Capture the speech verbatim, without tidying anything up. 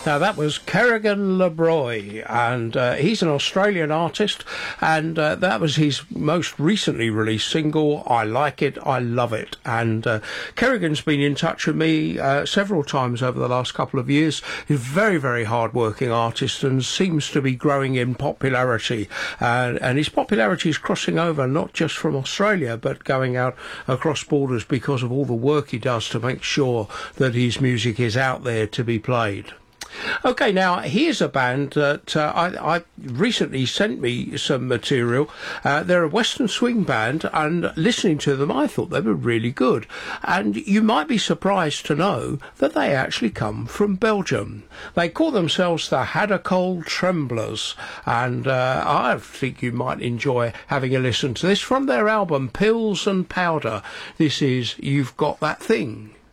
Now that was Kerrigan LeBroy, and uh, he's an Australian artist, and uh, that was his most recently released single, I Like It, I Love It. And uh, Kerrigan's been in touch with me uh, several times over the last couple of years. He's a very, very hard-working artist and seems to be growing in popularity. Uh, and his popularity is crossing over not just from Australia, but going out across borders because of all the work he does to make sure that his music is out there to be played. Okay, now here's a band that uh, I, I recently sent me some material. Uh, they're a Western swing band, and listening to them I thought they were really good. And you might be surprised to know that they actually come from Belgium. They call themselves the Haddacol Tremblers, and uh, I think you might enjoy having a listen to this from their album Pills and Powder. This is You've Got That Thing.